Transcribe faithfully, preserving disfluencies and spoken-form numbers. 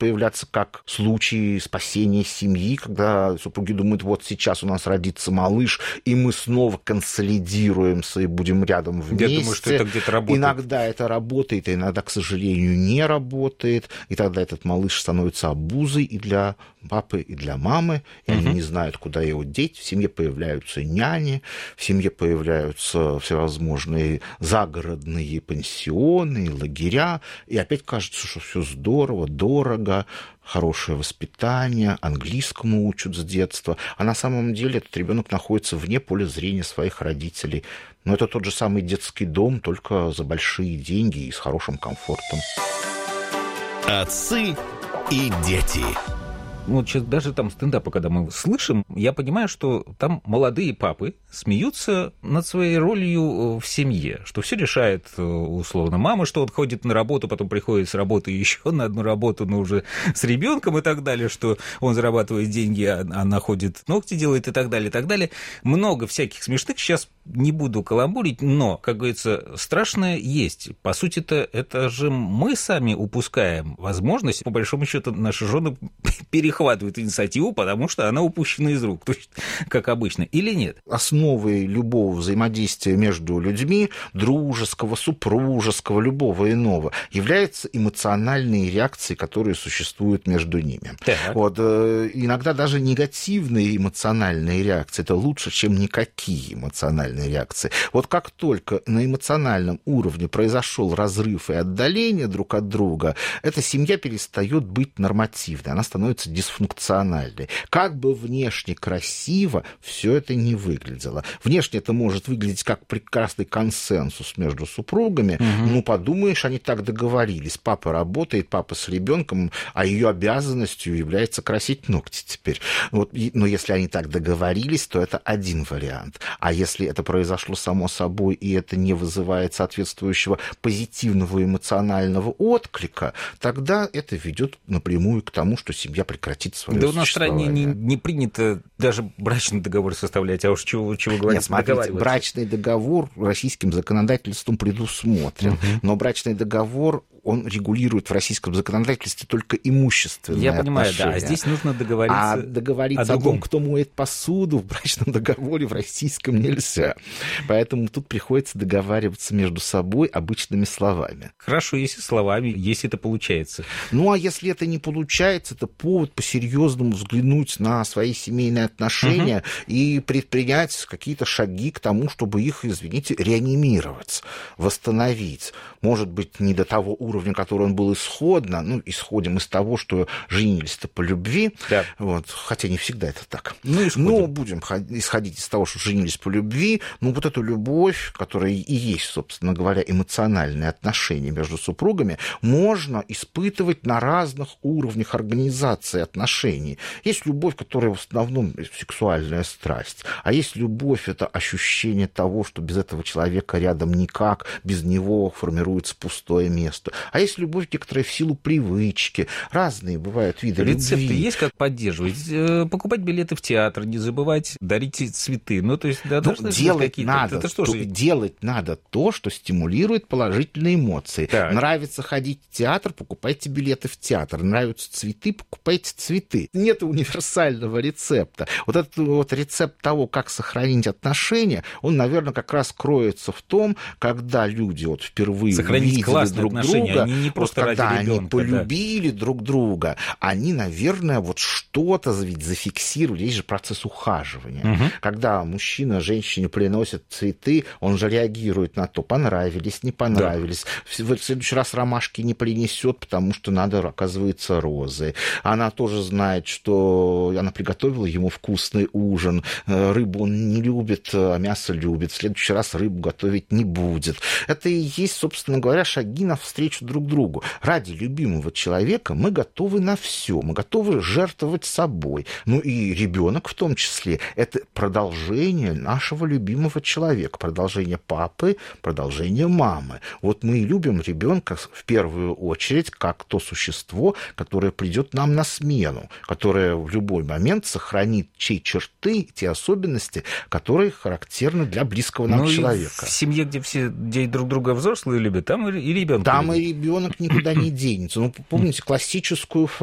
появляться как случаи спасения семьи, когда супруги думают, вот сейчас у нас родится малыш, и мы снова консолидируемся и будем рядом вместе. Я думаю, что это где-то работает. Иногда это работает, а иногда, к сожалению, не работает, и тогда этот малыш становится обузой и для папы, и для мамы, и угу. они не знают, куда его деть. В семье появляются няни, в семье появляются всевозможные загородные пансионы, лагеря, и опять кажется, что все здорово, дорого, хорошее воспитание, английскому учат с детства, а на самом деле этот ребенок находится вне поля зрения своих родителей. Но это тот же самый детский дом, только за большие деньги и с хорошим комфортом. Отцы и дети. Вот сейчас даже там стендапы, когда мы слышим, я понимаю, что там молодые папы смеются над своей ролью в семье, что все решает условно мама, что он ходит на работу, потом приходит с работы еще на одну работу, но уже с ребенком и так далее, что он зарабатывает деньги, а она ходит ногти делает и так далее, и так далее. Много всяких смешных, сейчас не буду каламбурить, но, как говорится, страшное есть. По сути-то, это же мы сами упускаем возможность, по большому счету, наши жены перехватывают инициативу, потому что она упущена из рук, то есть, как обычно, или нет? Основой любого взаимодействия между людьми, дружеского, супружеского, любого иного, являются эмоциональные реакции, которые существуют между ними. Вот, иногда даже негативные эмоциональные реакции – это лучше, чем никакие эмоциональные реакции. Вот как только на эмоциональном уровне произошел разрыв и отдаление друг от друга, эта семья перестает быть нормативной, она становится дисфункциональной. Как бы внешне красиво все это не выглядело. Внешне это может выглядеть как прекрасный консенсус между супругами. Угу. Ну, подумаешь, они так договорились. Папа работает, папа с ребенком, а ее обязанностью является красить ногти теперь. Вот, но если они так договорились, то это один вариант. А если это произошло само собой, и это не вызывает соответствующего позитивного эмоционального отклика, тогда это ведет напрямую к тому, что семья прекратит свое да существование. Да у нас в стране не, не принято даже брачный договор составлять, а уж чего, чего говорить. Нет, смотрите, брачный договор российским законодательством предусмотрен, угу. но брачный договор, он регулирует в российском законодательстве только имущественные Я понимаю, отношения. да, а здесь нужно договориться А договориться о, о том, кто моет посуду, в брачном договоре в российском нельзя. Поэтому тут приходится договариваться между собой обычными словами. Хорошо, если словами, если это получается. Ну, а если это не получается, это повод по-серьезному взглянуть на свои семейные отношения угу. и предпринять какие-то шаги к тому, чтобы их, извините, реанимировать, восстановить. Может быть, не до того уровня, который он был исходно, ну, исходим из того, что женились-то по любви, да. вот, хотя не всегда это так. Ну, Но будем исходить из того, что женились по любви, ну, вот эту любовь, которая и есть, собственно говоря, эмоциональные отношения между супругами, можно испытывать на разных уровнях организации отношений. Есть любовь, которая в основном сексуальная страсть, а есть любовь, это ощущение того, что без этого человека рядом никак, без него формируется пустое место. А есть любовь некоторая в силу привычки, разные бывают виды Рецепты любви. есть, как поддерживать? Покупать билеты в театр, не забывать дарить цветы. Ну, то есть, да, ну, делать надо, это что то, же? делать надо то, что стимулирует положительные эмоции. Так. Нравится ходить в театр, покупайте билеты в театр. Нравятся цветы, покупайте цветы. Нет универсального рецепта. Вот этот вот рецепт того, как сохранить отношения, он, наверное, как раз кроется в том, когда люди вот впервые сохранить увидели друг друга, они не просто вот когда ради ребенка, они полюбили да. друг друга, они, наверное, вот что-то ведь зафиксировали. Есть же процесс ухаживания. Угу. Когда мужчина женщине приносит цветы, он же реагирует на то, понравились, не понравились. Да. В следующий раз ромашки не принесет, потому что надо, оказывается, розы. Она тоже знает, что она приготовила ему вкусный ужин. Рыбу он не любит, а мясо любит. В следующий раз рыбу готовить не будет. Это и есть, собственно говоря, шаги навстречу друг другу. Ради любимого человека мы готовы на все. Мы готовы жертвовать собой. Ну и ребенок в том числе. Это продолжение нашего любимого человека. Продолжение папы, продолжение мамы. Вот мы и любим ребенка в первую очередь как то существо, которое придет нам на смену, которое в любой момент сохранит те черты, те особенности, которые характерны для близкого нам ну, человека. В семье, где все где друг друга взрослые любят, там и ребенок. Там и ребенок никуда не денется. Ну, помните классическую